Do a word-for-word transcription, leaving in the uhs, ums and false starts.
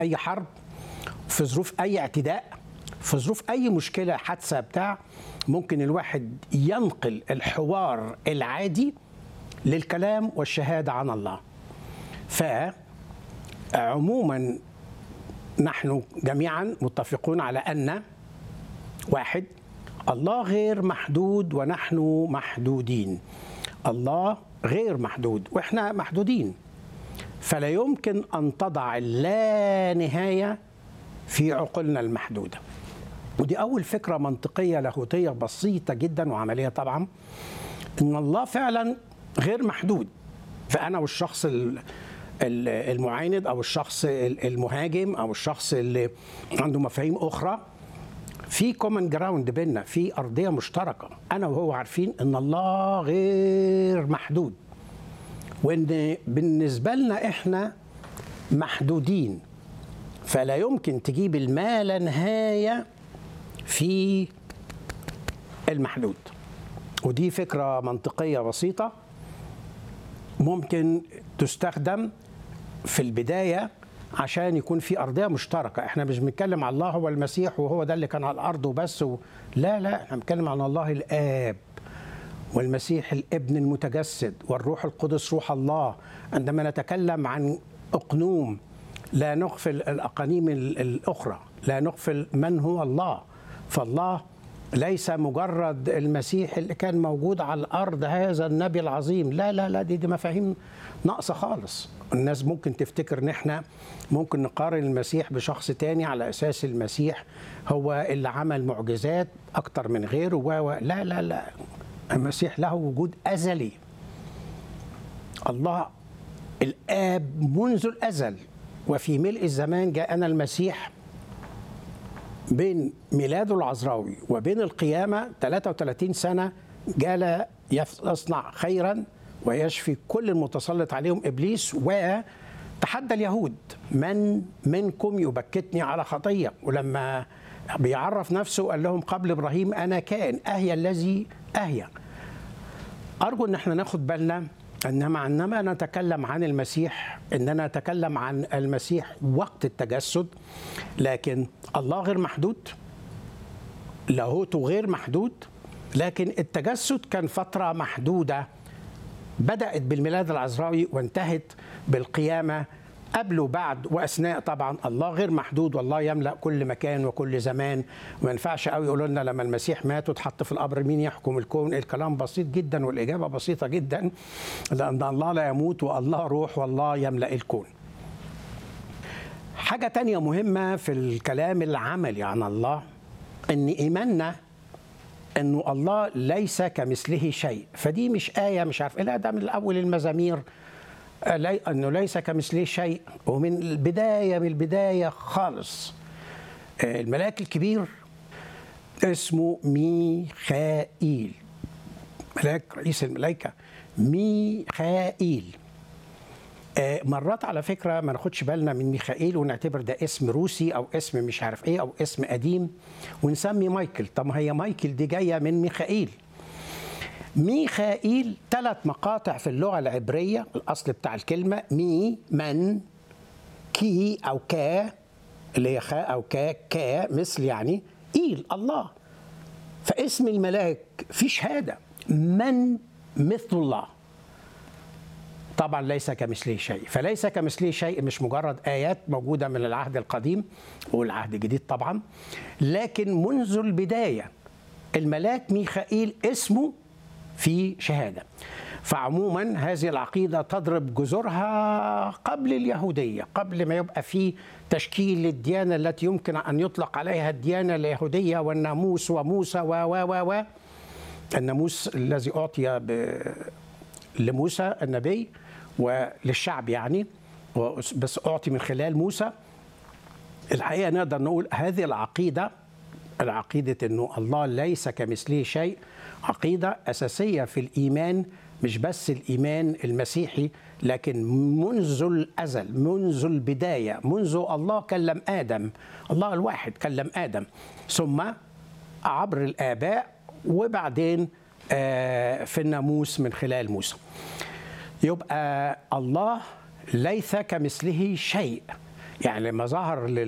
اي حرب، في ظروف اي اعتداء، في ظروف اي مشكله حادثه بتاع، ممكن الواحد ينقل الحوار العادي للكلام والشهاده عن الله. فعموما نحن جميعا متفقون على ان واحد، الله غير محدود ونحن محدودين. الله غير محدود واحنا محدودين، فلا يمكن ان تضع اللا نهايه في عقولنا المحدوده. ودي اول فكره منطقيه لاهوتيه بسيطه جدا وعمليه طبعا، ان الله فعلا غير محدود. فانا والشخص المعاند او الشخص المهاجم او الشخص اللي عنده مفاهيم اخرى، في كومن جراوند بيننا، في ارضيه مشتركه، انا وهو عارفين ان الله غير محدود، وان بالنسبه لنا احنا محدودين، فلا يمكن تجيب الما لا نهايه في المحدود. ودي فكره منطقيه بسيطه ممكن تستخدم في البدايه عشان يكون في ارضيه مشتركه. احنا مش بنتكلم على الله هو المسيح وهو ده اللي كان على الارض وبس و... لا لا، احنا بنتكلم عن الله الاب والمسيح الابن المتجسد والروح القدس روح الله. عندما نتكلم عن اقنوم لا نغفل الاقانيم الاخرى، لا نغفل من هو الله. فالله ليس مجرد المسيح اللي كان موجود على الارض هذا النبي العظيم، لا لا لا، دي, دي مفاهيم ناقصه خالص. الناس ممكن تفتكر ان احنا ممكن نقارن المسيح بشخص تاني على اساس المسيح هو اللي عمل معجزات اكتر من غيره و لا لا لا، المسيح له وجود ازلي. الله الاب منذ الازل، وفي ملء الزمان جاءنا المسيح. بين ميلاده العذراوي وبين القيامه ثلاثة وثلاثين سنه جال يصنع خيرا ويشفي كل المتسلط عليهم ابليس، وتحدى اليهود: من منكم يبكتني على خطيه؟ ولما بيعرف نفسه قال لهم: قبل ابراهيم انا كائن، اهيا الذي اهيا. ارجو ان احنا ناخد بالنا انما عندما نتكلم عن المسيح اننا نتكلم عن المسيح وقت التجسد، لكن الله غير محدود، لاهوته غير محدود، لكن التجسد كان فتره محدوده بدأت بالميلاد العذراوي وانتهت بالقيامة. قبل وبعد وأثناء طبعا الله غير محدود، والله يملأ كل مكان وكل زمان. وما ينفعش قوي يقولوا لنا لما المسيح مات واتحط في القبر مين يحكم الكون. الكلام بسيط جدا والإجابة بسيطة جدا، لأن الله لا يموت والله روح والله يملأ الكون. حاجة تانية مهمة في الكلام العملي عن الله، إن إيماننا انه الله ليس كمثله شيء. فدي مش آية مش عارف، لا، ده من الاول المزامير انه ليس كمثله شيء. ومن البداية من البداية خالص الملاك الكبير اسمه ميخائيل، ملاك رئيس الملائكة ميخائيل. مرات على فكرة ما ناخدش بالنا من ميخائيل ونعتبر ده اسم روسي أو اسم مش عارف إيه أو اسم قديم ونسمي مايكل. طب ما هي مايكل دي جاية من ميخائيل. ميخائيل ثلاث مقاطع في اللغة العبرية، الأصل بتاع الكلمة مي من كي أو كا، اللي هي خا أو كا، كا مثل يعني إيل الله. فاسم الملاك في شهادة من مثل الله، طبعا ليس كمثله شيء. فليس كمثله شيء مش مجرد آيات موجودة من العهد القديم والعهد الجديد طبعا، لكن منذ البداية الملاك ميخائيل اسمه في شهادة. فعموما هذه العقيدة تضرب جذورها قبل اليهودية، قبل ما يبقى في تشكيل للديانة التي يمكن أن يطلق عليها الديانة اليهودية والناموس وموسى و و و الناموس الذي أعطي ب لموسى النبي وللشعب يعني، بس أعطي من خلال موسى. الحقيقة نقدر نقول هذه العقيدة، العقيدة أنه الله ليس كمثله شيء، عقيدة أساسية في الإيمان، مش بس الإيمان المسيحي، لكن منذ الأزل، منذ البداية، منذ الله كلم آدم، الله الواحد كلم آدم، ثم عبر الآباء، وبعدين في الناموس من خلال موسى. يبقى الله ليس كمثله شيء، يعني لما ظهر لل